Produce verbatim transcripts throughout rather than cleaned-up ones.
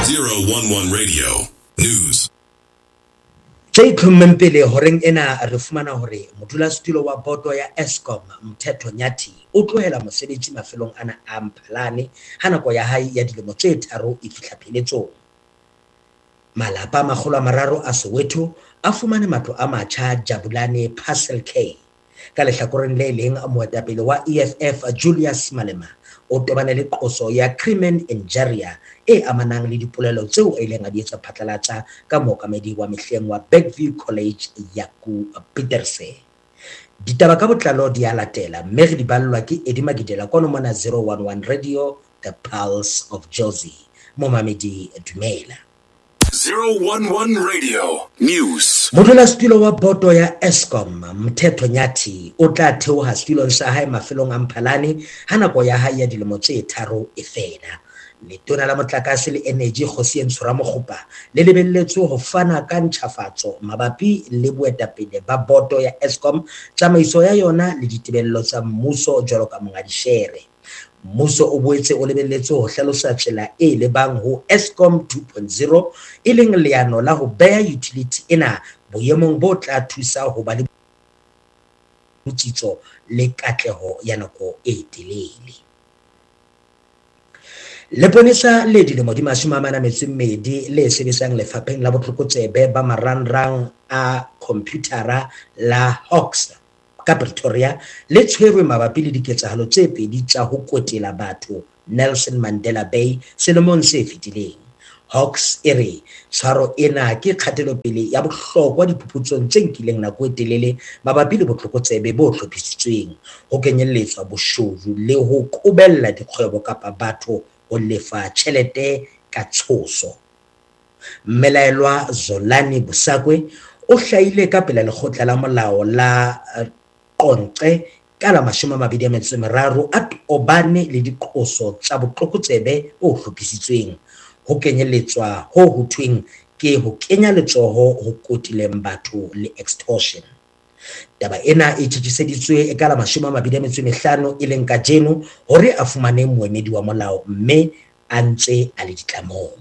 zero one one Radio News. Tse tlhommempele horeng ena re fumana hore modulasetulo wa boto ya Eskom Mthethwa Nyathi o tlohela mosebetsi mafelong ana a Mphalane ha nako ya hae ya dilemo tse tharo e fihla pheletsong. Malapa a makgolo a mararo a Soweto a fumane matlo a matjha Jabulane Parcel K. Ka lehlakoreng le leng moetapele wa E F F Julius Malema o tobane le qoso ya crimen injuria e amanang le dipolelo tseo e leng a di etsa phatlalatsa ka mookamedi wa mehleng wa Bergview College Yaku Peterse. Ditaba ka botlalo di a latela mme re di ballwa ke Eddie Magidela kono mona zero one one Radio, the Pulse of Josie. Momamedi dumela. zero one one Radio News. Modulasetulo wa boto ya Eskom Mthethwa Nyathi o tla theoha setulong sa hae mafelong a Mphalane ha nako ya hae ya dilemo tse tharo e fela. Letona la motlakase le energy Kgosieng Ramokgopa le lebelletswe ho fana ka ntjhafatso mabapi le boetapele ba boto ya Eskom, tsamaiso ya yona le ditebello tsa mmuso jwalo ka monga dishere. Mmuso o boetse o lebelletswe ho hlalosa tsela e lebang ho Eskom two point oh e leng leano la ho beha utility ena boemong bo tla thusa ho ba le botsitso le katleho ya nako e telele. Leponesa le dilemo di mashome a mane a metso e mmedi le sebetsang lefapheng la botlokotsebe ba marangrang a computer la Hawks ka Pretoria le tshwerwe mabapi le diketsahalo tse pedi tsa ho kotela batho Nelson Mandela Bay selemong se fetileng. Hawks e re tshwaro ena ke kgatelopele ya bohlokwa diphuputsong tse nkileng nako e telele mabapi le botlokotsebe bo hlophisitsweng ho kenyelletswa boshodu le ho qobella dikgwebo kapa batho ho lefa tjhelete ka tshoso. Mmelaelwa Zolani Busakwe o hlahile ka pela lekgotla la molao la Qonqe ka la mashome a mabedi a metso e meraro a obane le diqoso tsa botlokotsebe bo hlophisitsweng ho kenyelletswa ho hothweng ke ho kenya letsoho ho kotileng batho le extortion. Taba ena e tjhetjiseditswe ka la mashome a mabedi a metso e mehlano e leng kajeno hore a fumane moemedi wa molao mme a ntse a le ditlamong.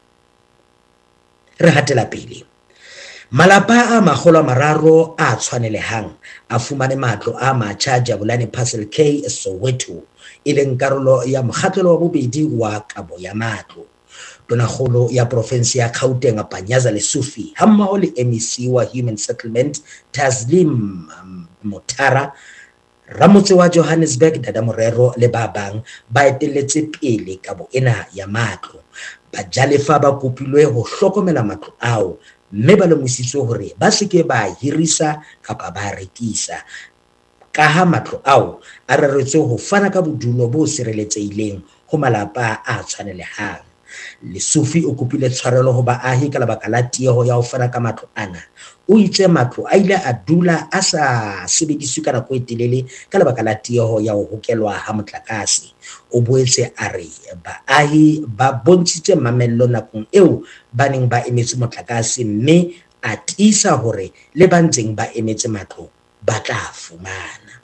Re hatela pele. Malapa a makgolo a mararo a tshwanelehang a fumane matlo a matjha Jabulane Parcel K Soweto e leng karolo ya mokgahlelo wa bobedi wa kabo ya matlo. Tonakgolo ya province ya Gauteng Panyaza Lesufi hammoho le M E C wa Human Settlement Taslim Motara, Ramotse wa Johannesburg Dada Morero le ba bang ba etelletse pele kabo ena ya matlo. Bajalefa ba kopilwe ho hlokomela matlo ao mme ba lemohisitswe hore ba seke ba hirisa kapa ba rekisa ka ha matlo ao a reretswe ho fana ka bodulo bo sireletsehileng ho malapa a tshwanelehang. Lesufi o kopile tshwarelo ho baahi ka lebaka la tieho ya ho fana ka matlo ana. O itse matlo a ile a dula a sa sebediswe ka nako e telele ka lebaka la tieho ya ho hokelwa ha motlakase. O boetse a re baahi ba bontshitse mamello nakong eo ba neng ba emetse motlakase mme a tiisa hore le ba ntseng ba emetse matlo ba tla fumana.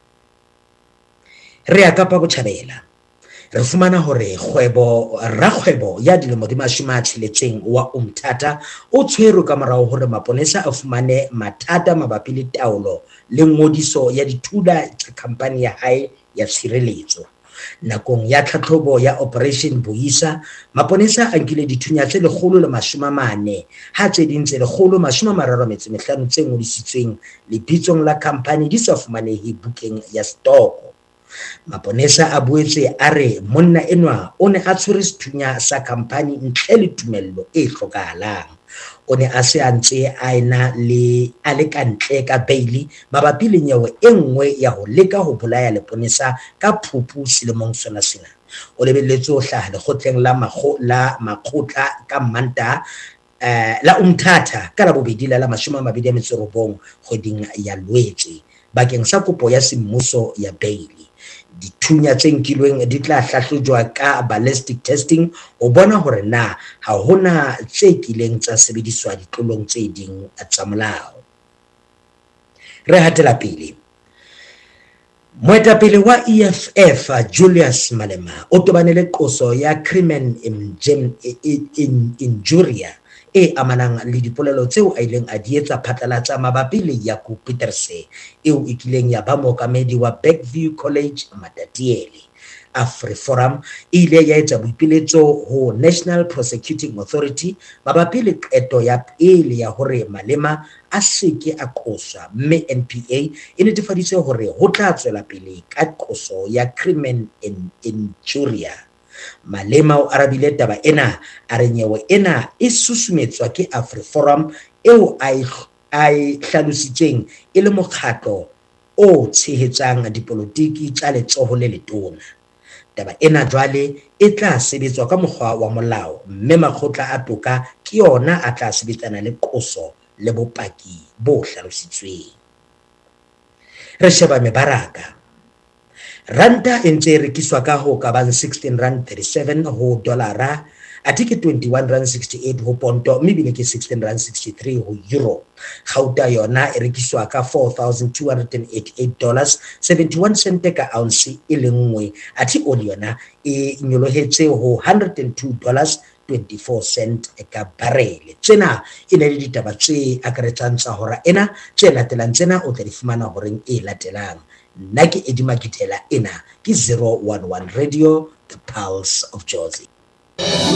Re a Kapa Botjhabela. Re fumana hore kgwebo rakgwebo ya dilemo di mashome a tsheletseng wa Umtata o tshwerwe ka morao hore maponesa a fumane mathata mabapi le taolo le ngodiso ya dithula tsa khampani ya hae ya tshireletso. Nakong ya tlhatlhobo ya Operation Boisa, maponesa a nkile dithunya tse lekgolo le mashome a mane ha tse ding tse lekgolo mashome a mararo a metso e mehlano tse ngodisitsweng lebitsong la khampani di sa fumanehe bukeng ya stoko. Maponesa a boetse a re monna enwa o ne a tshwere sethunya sa khampani ntle le tumello e hlokahalang. O ne a se a ntse a ena le a le ka ntle ka beili mabapi le nyewe e nngwe ya ho leka ho bolaya leponesa ka Phupu selemong sona sena. O lebelletswe ho hlaha lekgotleng la makgo la makgotla ka Mantaha eh la Umtata ka la bobedi la mashome a mabedi a metso e robong kgweding ya Lwetse bakeng sa kopo ya semmuso ya beili. Dithunya tse nkilweng di tla hlahlojwa ka ballistic testing ho bona hore na ha hona tse kileng tsa sebediswa ditlolong tse ding tsa molao. Re hatela pele. Moetapele wa E F F Julius Malema o tobane le qoso ya crimen injuria e amanang le dipolelo tseo a ileng a di etsa phatlalatsa mabapi le Jaco Pieterse eo e kileng ya ba mookamedi wa Bergview College Matatiele. AfriForum e ile ya etsa boipiletso ho National Prosecuting Authority mabapi le qeto ya pele ya hore Malema a seke a qoswa, mme N P A e netefaditse hore ho tla tswela pele ka qoso ya crimen injuria. Malema o arabile taba ena a re nyewe ena e susumetswa ke AfriForum eo a e hlalositseng e le mokgatlo o tshehetsang dipolotiki tsa letsoho le letona. Taba ena jwale e tla sebetswa ka mokgwa wa molao, mme makgotla a toka ke yona a tla sebetsana le qoso le bopaki bo hlalositsweng. Re sheba mebaraka. Ranta e ntse e rekiswa ka ho ka bang sixteen rand thirty-seven ho dolara, athe ke twenty-one rand sixty-eight ho ponto, mme bile ke sixteen rand sixty-three ho euro. Gauta yona e rekiswa ka four thousand two hundred eighty-eight dollars seventy-one cent ka ounce e le nngwe, athe oli yona e nyolohetse ho one hundred two dollars twenty-four cent ka barrel. Tsena e ne le ditaba tse akaretsang tsa hora ena, tse latelang tsena o tla di fumana horeng e latelang. Nna ke Eddie Makitela, ena ke zero one one Radio, the Pulse of Jozi.